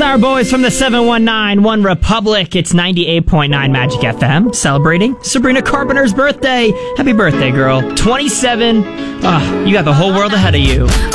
our boys from the 719 One Republic. It's 98.9 Magic FM, celebrating Sabrina Carpenter's birthday. Happy birthday, girl. 27. You got the whole world ahead of you.